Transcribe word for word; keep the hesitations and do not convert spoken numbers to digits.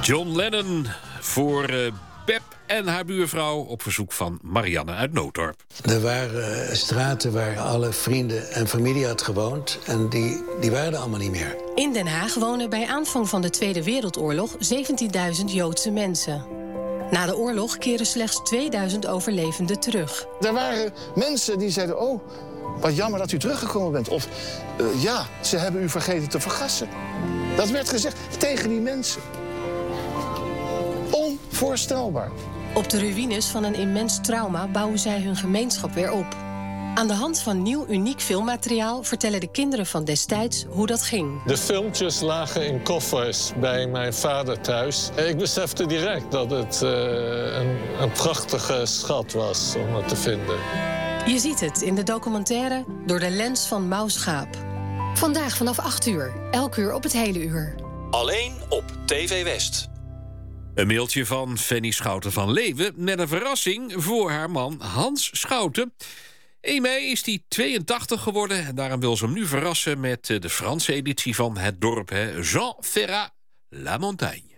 John Lennon voor uh, Pep en haar buurvrouw op verzoek van Marianne uit Nootdorp. Er waren uh, straten waar alle vrienden en familie had gewoond en die, die waren er allemaal niet meer. In Den Haag wonen bij aanvang van de Tweede Wereldoorlog zeventienduizend Joodse mensen. Na de oorlog keren slechts tweeduizend overlevenden terug. Er waren mensen die zeiden, oh, wat jammer dat u teruggekomen bent. Of, uh, ja, ze hebben u vergeten te vergassen. Dat werd gezegd tegen die mensen. Onvoorstelbaar. Op de ruïnes van een immens trauma bouwen zij hun gemeenschap weer op. Aan de hand van nieuw, uniek filmmateriaal vertellen de kinderen van destijds hoe dat ging. De filmpjes lagen in koffers bij mijn vader thuis. Ik besefte direct dat het uh, een, een prachtige schat was om het te vinden. Je ziet het in de documentaire Door de lens van Maus Schaap. Vandaag vanaf acht uur, elk uur op het hele uur. Alleen op T V West. Een mailtje van Fanny Schouten van Leeuwen met een verrassing voor haar man Hans Schouten. één mei is hij tweeëntachtig geworden en daarom wil ze hem nu verrassen met de Franse editie van Het Dorp, Jean Ferrat La Montagne.